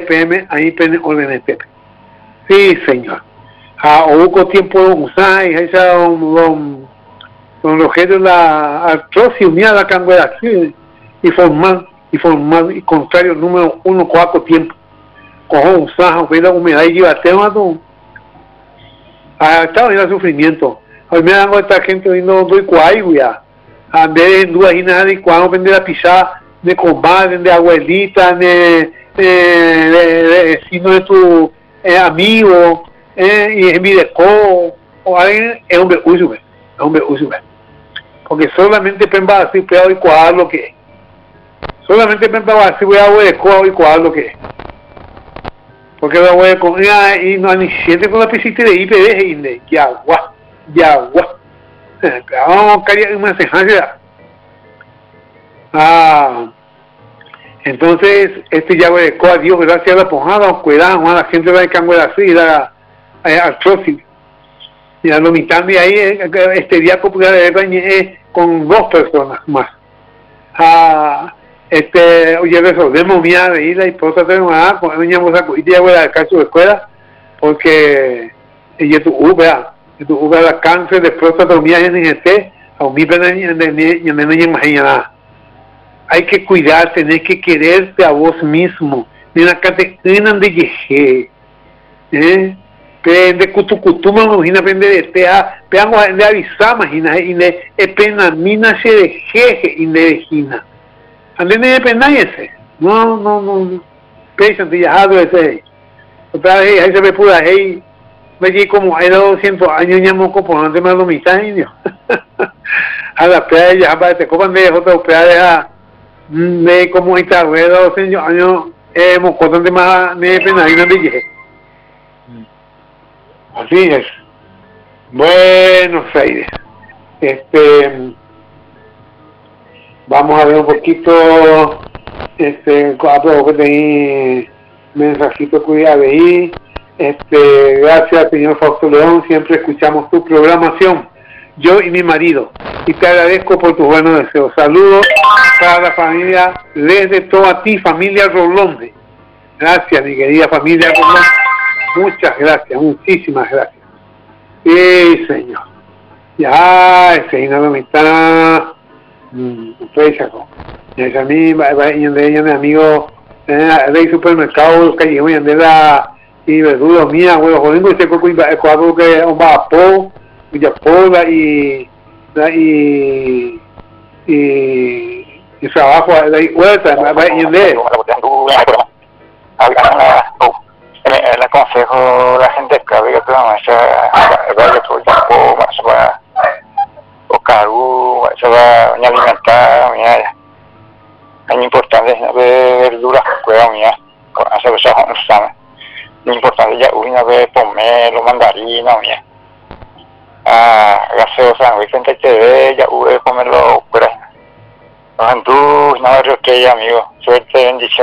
PM, ahí pene órdenes Pepe. Sí, señor. Hubo tiempo usar esa don Rogelio la artrosis unida a la canguera y formal y contrario número 1 4 tiempo. Cojo usar la humedad y lleva tema don. Estaba en sufrimiento. Hoy me dan esta gente viendo doy cuaiguya. A vez de dudas y nada de cuando vende la pisada de comadre, de abuelita, de vecino de tu amigo, y en mi deco, o alguien, es hombre usual, porque solamente penba así puedo cuadrar lo que es. Solamente penba así voy a ver y cuadrar lo que es. Porque la voy a con y no ni siente con la piscina de IPD y de yagua. Vamos a una semejanza. Entonces, yagua de coa, Dios, gracias a la pojada, cuidado, a la gente va a canguela así, la artrosis. Y a lo mitad de ahí, día popular con 2 personas más. Oye, resolvemos mía de ir y próstata con veníamos a ir a caso de escuela, porque ella tu la cáncer de próstata mía en este, a mí no imagina. Hay que cuidarte, tenés que quererte a vos mismo. Mira acá te tienen de yeje, de cutucutuma, imagina aprender de tea, peamos de avisar, imagina, y de penamina se de jeje, y de vejina. Ande de penayese. No. Pesan de yajado ese. Otra vez, ahí se me pudo, ahí, me como hay 200 años, ya moco, por antes más de mitad años. A la playa, ya te copan de otra playa, de como está, 200 años, hemos contado más de penayina de yeje. Así es. Buenos Aires. Vamos a ver un poquito, que tenéis mensajito cuidado ahí. Gracias, señor Fausto León, siempre escuchamos tu programación, yo y mi marido, y te agradezco por tus buenos deseos. Saludos para la familia, desde toda ti, familia Rolonde. Gracias, mi querida familia Rolonde. Muchas gracias, muchísimas gracias. Sí, señor. Ya, ese no me está. A mí, mi amigo, de supermercado, callejón, y y verduras mías, bueno, jodiendo ese coco, cuadro que un vapor, y trabajo, vuelta, le aconsejo a la gente que había que vaya todo el tiempo, o cargo, se va a alimentar, es importante ver verduras, cuidado, hacer eso no sabe. Lo importante ya una vez pomelo, mandarina, gaseosa, gente que ve, ya comerlo, pero no, tú, no, amigo, suerte, bendición.